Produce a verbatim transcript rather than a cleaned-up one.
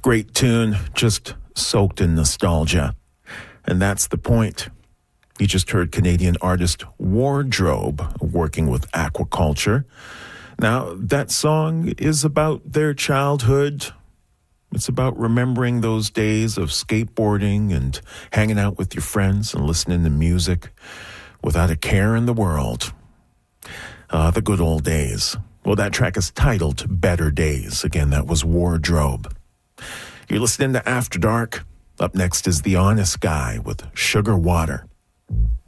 Great tune, just soaked in nostalgia. And that's the point. You just heard Canadian artist Wardrobe working with Aquaculture. Now, that song is about their childhood. It's about remembering those days of skateboarding and hanging out with your friends and listening to music without a care in the world. Uh, the good old days. Well, that track is titled Better Days. Again, that was Wardrobe. You're listening to After Dark. Up next is The Honest Guy with Sugar Water.